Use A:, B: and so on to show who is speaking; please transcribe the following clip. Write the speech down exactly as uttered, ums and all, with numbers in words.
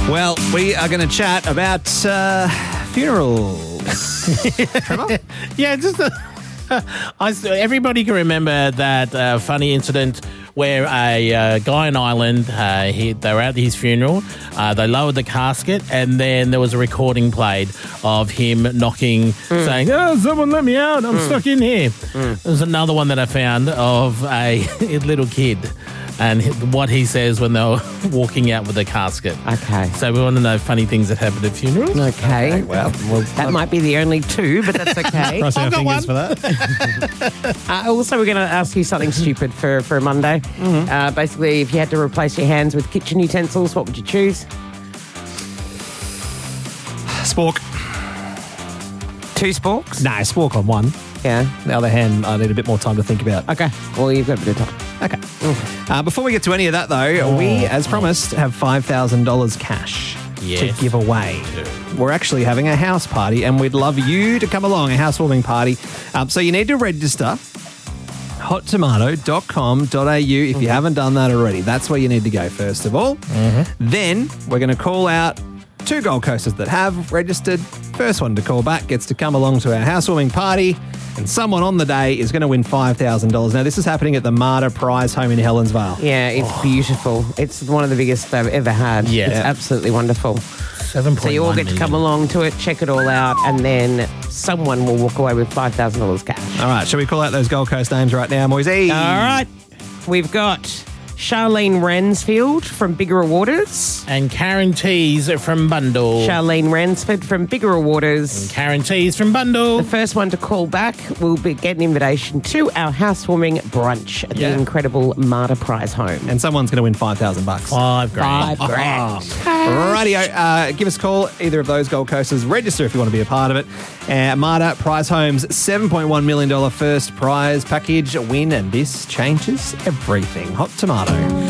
A: Well, we are going to chat about uh, funerals. Trevor?
B: Yeah, just uh, I, everybody can remember that uh, funny incident where a uh, guy in Ireland, uh, he, they were at his funeral, uh, they lowered the casket, and then there was a recording played of him knocking, mm. saying, "Oh, someone let me out, I'm mm. stuck in here." Mm. There's another one that I found of a little kid and what he says when they're walking out with the casket.
C: Okay.
B: So we want to know funny things that happen at funerals.
C: Okay.
A: Okay, well, well
C: that might be the only two, but that's okay.
D: Crossing our
B: got
D: fingers
B: one.
D: for that.
C: uh, also, we're going to ask you something stupid for, for Monday. Mm-hmm. Uh, basically, if you had to replace your hands with kitchen utensils, what would you choose?
D: Spork.
C: Two sporks?
D: No, spork on one.
C: Yeah.
D: The other hand, I need a bit more time to think about.
C: Okay. Well, you've got a bit of time.
D: Okay. Uh, before we get to any of that, though, oh. we, as promised, have five thousand dollars cash
B: yes.
D: to give away. We're actually having a house party, and we'd love you to come along, a housewarming party. Um, so you need to register hot tomato dot com dot a u if mm-hmm. you haven't done that already. That's where you need to go, first of all. Mm-hmm. Then we're going to call out two Gold Coasters that have registered. First one to call back gets to come along to our housewarming party, and someone on the day is going to win five thousand dollars. Now, this is happening at the Marta Prize Home in Helensvale.
C: Yeah, it's oh. beautiful. It's one of the biggest I've ever had.
B: Yeah.
C: It's absolutely wonderful.
B: seven point one
C: So you all get
B: million.
C: to come along to it, check it all out, and then someone will walk away with five thousand dollars cash.
A: All right, shall we call out those Gold Coast names right now, Moisey?
C: All right. We've got Charlene Ransfield from Bigger Waters.
B: And Karen Tees from Bundle.
C: Charlene Ransford from Bigger Waters.
B: And Karen Tees from Bundle.
C: The first one to call back will be, get an invitation to our housewarming brunch at
A: Yeah.
C: the incredible Marta Prize Home.
A: And someone's going to win five thousand bucks.
B: Five grand.
C: Five grand.
A: Rightio, uh, give us a call, either of those Gold Coasters. Register if you want to be a part of it. Uh, Marta Prize Home's seven point one million dollars first prize package win, and this changes everything. Hot Tomato.